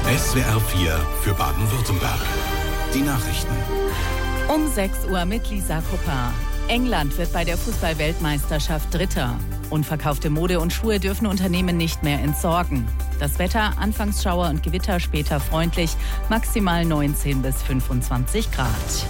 SWR 4 für Baden-Württemberg. Die Nachrichten. Um 6 Uhr mit Lisa Kupper. England wird bei der Fußball-Weltmeisterschaft Dritter. Unverkaufte Mode und Schuhe dürfen Unternehmen nicht mehr entsorgen. Das Wetter, anfangs Schauer und Gewitter, später freundlich, maximal 19 bis 25 Grad.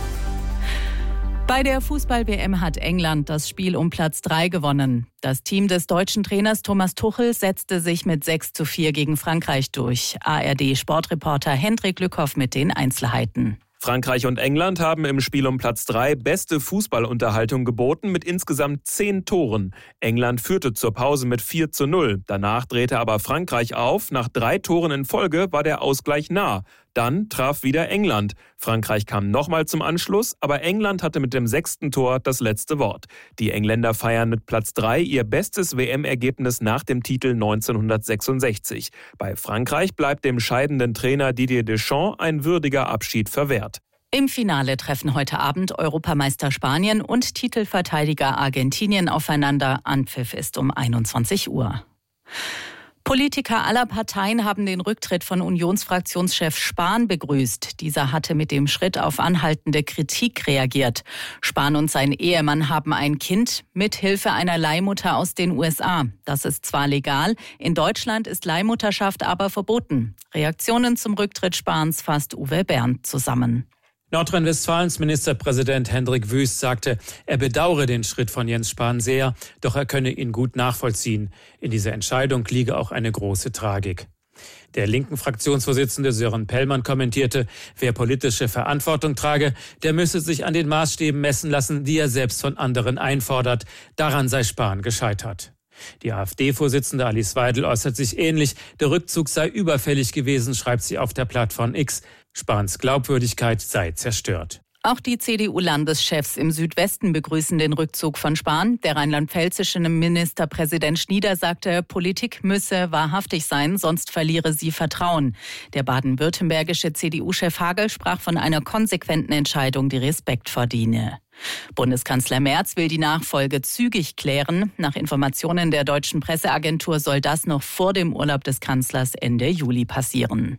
Bei der Fußball-WM hat England das Spiel um Platz 3 gewonnen. Das Team des deutschen Trainers Thomas Tuchel setzte sich mit 6:4 gegen Frankreich durch. ARD-Sportreporter Hendrik Lückhoff mit den Einzelheiten. Frankreich und England haben im Spiel um Platz 3 beste Fußballunterhaltung geboten mit insgesamt 10 Toren. England führte zur Pause mit 4:0. Danach drehte aber Frankreich auf. Nach 3 Toren in Folge war der Ausgleich nah. Dann traf wieder England. Frankreich kam nochmal zum Anschluss, aber England hatte mit dem 6. Tor das letzte Wort. Die Engländer feiern mit Platz 3 ihr bestes WM-Ergebnis nach dem Titel 1966. Bei Frankreich bleibt dem scheidenden Trainer Didier Deschamps ein würdiger Abschied verwehrt. Im Finale treffen heute Abend Europameister Spanien und Titelverteidiger Argentinien aufeinander. Anpfiff ist um 21 Uhr. Politiker aller Parteien haben den Rücktritt von Unionsfraktionschef Spahn begrüßt. Dieser hatte mit dem Schritt auf anhaltende Kritik reagiert. Spahn und sein Ehemann haben ein Kind mit Hilfe einer Leihmutter aus den USA. Das ist zwar legal, in Deutschland ist Leihmutterschaft aber verboten. Reaktionen zum Rücktritt Spahns fasst Uwe Bernd zusammen. Nordrhein-Westfalens Ministerpräsident Hendrik Wüst sagte, er bedauere den Schritt von Jens Spahn sehr, doch er könne ihn gut nachvollziehen. In dieser Entscheidung liege auch eine große Tragik. Der linken Fraktionsvorsitzende Sören Pellmann kommentierte, wer politische Verantwortung trage, der müsse sich an den Maßstäben messen lassen, die er selbst von anderen einfordert. Daran sei Spahn gescheitert. Die AfD-Vorsitzende Alice Weidel äußert sich ähnlich. Der Rückzug sei überfällig gewesen, schreibt sie auf der Plattform X. Spahns Glaubwürdigkeit sei zerstört. Auch die CDU-Landeschefs im Südwesten begrüßen den Rückzug von Spahn. Der rheinland-pfälzische Ministerpräsident Schnieder sagte, Politik müsse wahrhaftig sein, sonst verliere sie Vertrauen. Der baden-württembergische CDU-Chef Hagel sprach von einer konsequenten Entscheidung, die Respekt verdiene. Bundeskanzler Merz will die Nachfolge zügig klären. Nach Informationen der deutschen Presseagentur soll das noch vor dem Urlaub des Kanzlers Ende Juli passieren.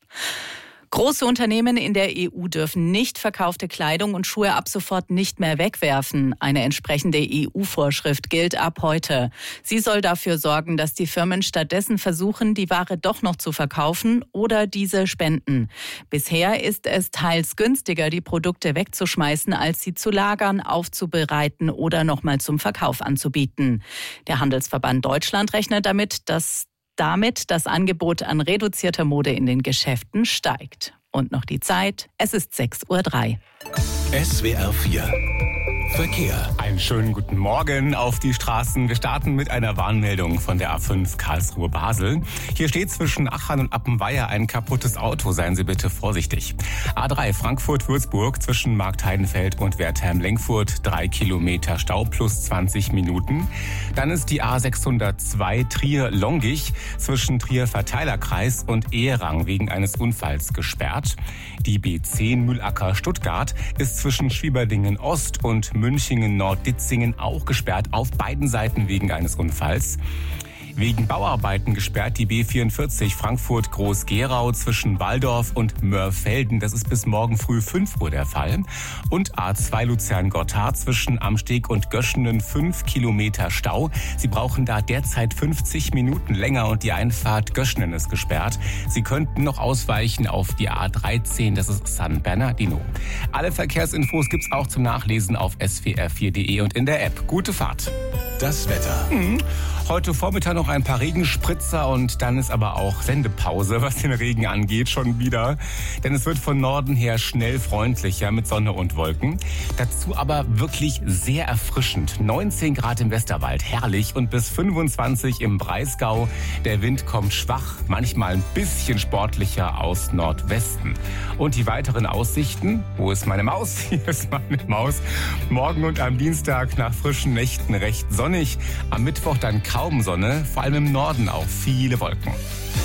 Große Unternehmen in der EU dürfen nicht verkaufte Kleidung und Schuhe ab sofort nicht mehr wegwerfen. Eine entsprechende EU-Vorschrift gilt ab heute. Sie soll dafür sorgen, dass die Firmen stattdessen versuchen, die Ware doch noch zu verkaufen oder diese spenden. Bisher ist es teils günstiger, die Produkte wegzuschmeißen, als sie zu lagern, aufzubereiten oder nochmal zum Verkauf anzubieten. Der Handelsverband Deutschland rechnet damit das Angebot an reduzierter Mode in den Geschäften steigt. Und noch die Zeit, es ist 6:03 Uhr. SWR 4 Verkehr. Einen schönen guten Morgen auf die Straßen. Wir starten mit einer Warnmeldung von der A5 Karlsruhe-Basel. Hier steht zwischen Achern und Appenweier ein kaputtes Auto. Seien Sie bitte vorsichtig. A3 Frankfurt-Würzburg zwischen Marktheidenfeld und Wertheim-Lenkfurt 3 Kilometer Stau plus 20 Minuten. Dann ist die A602 Trier-Longich zwischen Trier-Verteilerkreis und Ehrang wegen eines Unfalls gesperrt. Die B10 Mühlacker-Stuttgart ist zwischen Schwieberdingen-Ost und Münchingen-Nord-Ditzingen auch gesperrt, auf beiden Seiten wegen eines Unfalls. Wegen Bauarbeiten gesperrt die B44 Frankfurt-Groß-Gerau zwischen Walldorf und Mörfelden. Das ist bis morgen früh 5 Uhr der Fall. Und A2 Luzern-Gotthard zwischen Amsteg und Göschenen 5 Kilometer Stau. Sie brauchen da derzeit 50 Minuten länger und die Einfahrt Göschenen ist gesperrt. Sie könnten noch ausweichen auf die A13, das ist San Bernardino. Alle Verkehrsinfos gibt's auch zum Nachlesen auf swr4.de und in der App. Gute Fahrt. Das Wetter. Heute Vormittag noch ein paar Regenspritzer und dann ist aber auch Sendepause, was den Regen angeht, schon wieder. Denn es wird von Norden her schnell freundlicher mit Sonne und Wolken. Dazu aber wirklich sehr erfrischend. 19 Grad im Westerwald, herrlich, und bis 25 im Breisgau. Der Wind kommt schwach, manchmal ein bisschen sportlicher aus Nordwesten. Und die weiteren Aussichten, wo ist meine Maus? Hier ist meine Maus. Morgen und am Dienstag nach frischen Nächten recht sonnig. Am Mittwoch dann kaum Sonne, vor allem im Norden auch viele Wolken.